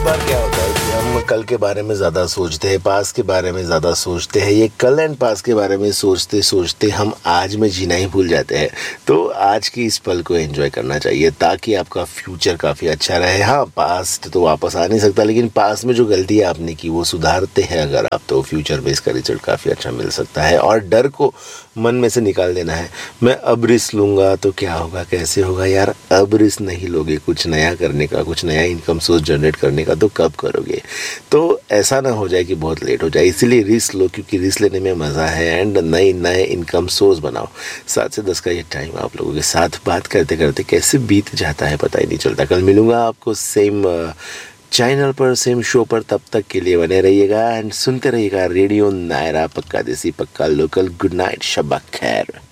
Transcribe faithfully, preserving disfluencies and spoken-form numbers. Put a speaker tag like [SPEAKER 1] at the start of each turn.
[SPEAKER 1] बार क्या होता है कि हम कल के बारे में ज़्यादा सोचते हैं, पास के बारे में ज़्यादा सोचते हैं। ये कल एंड पास के बारे में सोचते सोचते हम आज में जीना ही भूल जाते हैं। तो आज की इस पल को एंजॉय करना चाहिए ताकि आपका फ्यूचर काफ़ी अच्छा रहे। हाँ, पास्ट तो वापस आ नहीं सकता, लेकिन पास्ट में जो गलतियाँ आपने की वो सुधारते हैं अगर आप, तो फ्यूचर में इसका रिजल्ट काफ़ी अच्छा मिल सकता है। और डर को मन में से निकाल देना है। मैं अब रिस्क लूँगा तो क्या होगा, कैसे होगा? यार, अब रिस्क नहीं लोगे कुछ नया करने का, कुछ नया इनकम सोर्स जनरेट करने का, तो कब करोगे? तो ऐसा ना हो जाए कि बहुत लेट हो जाए। इसीलिए रिस्क लो, क्योंकि रिस्क लेने में मज़ा है। एंड नए नए इनकम सोर्स बनाओ। सात से दस का ये टाइम आप लोगों के साथ बात करते करते कैसे बीत जाता है पता ही नहीं चलता। कल मिलूँगा आपको सेम चैनल पर, सेम शो पर। तब तक के लिए बने रहिएगा एंड सुनते रहिएगा रेडियो नायरा, पक्का देसी पक्का लोकल। गुड नाइट, शब्बा खैर।